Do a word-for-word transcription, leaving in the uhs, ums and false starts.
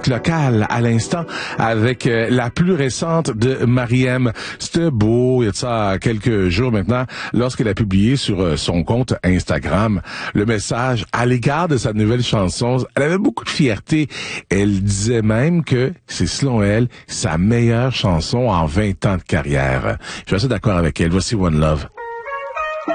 musique locale à l'instant avec euh, la plus récente de Mariem. C'était beau, il y a de ça quelques jours maintenant, lorsqu'elle a publié sur euh, son compte Instagram le message à l'égard de sa nouvelle chanson. Elle avait beaucoup de fierté. Elle disait même que c'est, selon elle, sa meilleure chanson en vingt ans de carrière. Je suis assez d'accord avec elle. Voici One Love.